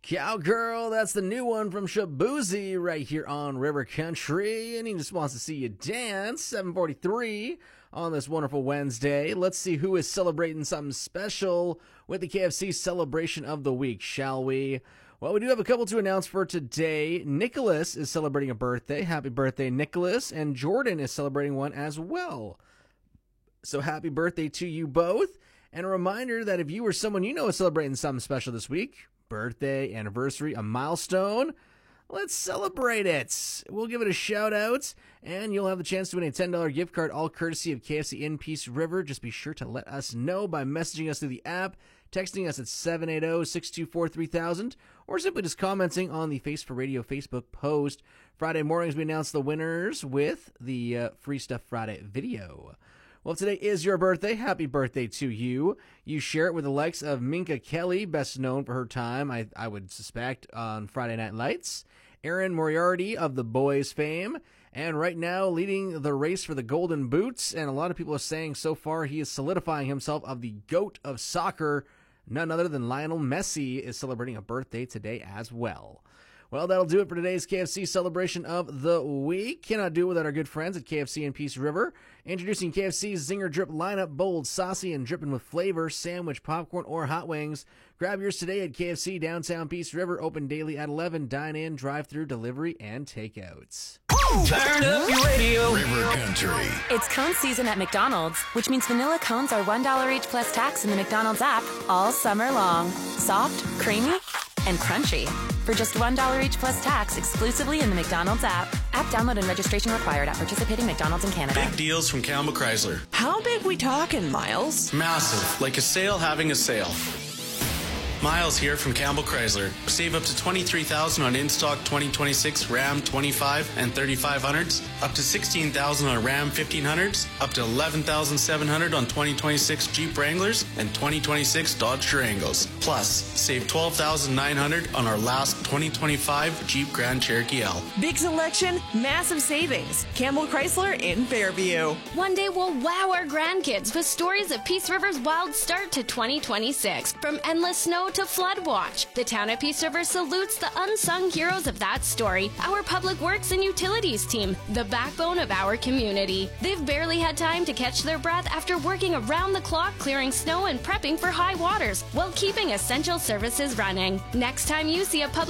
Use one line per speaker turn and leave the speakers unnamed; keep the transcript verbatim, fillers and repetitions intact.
Cowgirl, that's the new one from Shabuzi right here on River Country, and he just wants to see you dance. seven forty-three on this wonderful Wednesday. Let's see who is celebrating something special with the K F C Celebration of the Week, shall we? Well, we do have a couple to announce for today. Nicholas is celebrating a birthday. Happy birthday, Nicholas. And Jordan is celebrating one as well. So happy birthday to you both. And a reminder that if you or someone you know is celebrating something special this week, birthday, anniversary, a milestone, let's celebrate it. We'll give it a shout out, and you'll have the chance to win a ten dollars gift card, all courtesy of K F C in Peace River. Just be sure to let us know by messaging us through the app, texting us at seven eight zero, six two four, three thousand, or simply just commenting on the Face for Radio Facebook post. Friday mornings, we announce the winners with the uh, Free Stuff Friday video. Well, if today is your birthday, happy birthday to you. You share it with the likes of Minka Kelly, best known for her time, I, I would suspect, on Friday Night Lights. Aaron Moriarty of The Boys fame. And right now, leading the race for the Golden Boots. And a lot of people are saying so far he is solidifying himself of the GOAT of soccer. None other than Lionel Messi is celebrating a birthday today as well. Well, that'll do it for today's K F C Celebration of the Week. Cannot do it without our good friends at K F C in Peace River. Introducing K F C's Zinger Drip lineup, bold, saucy, and dripping with flavor, sandwich, popcorn, or hot wings. Grab yours today at K F C downtown Peace River, open daily at eleven, dine-in, drive-thru, delivery, and takeouts.
Turn up your radio.
River Country.
It's cone season at McDonald's, which means vanilla cones are one dollar each plus tax in the McDonald's app all summer long. Soft, creamy, and crunchy. For just one dollar each plus tax exclusively in the McDonald's app. App download and registration required at participating McDonald's in Canada.
Big deals from Campbell Chrysler.
How big we talking, Miles?
Massive, like a sale having a sale. Miles here from Campbell Chrysler. Save up to twenty-three thousand dollars on in-stock twenty twenty-six Ram twenty-five and thirty-five hundreds, up to sixteen thousand dollars on Ram fifteen hundreds, up to eleven thousand seven hundred dollars on twenty twenty-six Jeep Wranglers and twenty twenty-six Dodge Durangos. Plus, save twelve thousand nine hundred dollars on our last twenty twenty-five Jeep Grand Cherokee L.
Big selection, massive savings. Campbell Chrysler in Fairview.
One day we'll wow our grandkids with stories of Peace River's wild start to twenty twenty-six. From endless snow to flood watch, the town of Peace River salutes the unsung heroes of that story, our public works and utilities team, the backbone of our community. They've barely had time to catch their breath after working around the clock clearing snow and prepping for high waters while keeping essential services running. Next time you see a public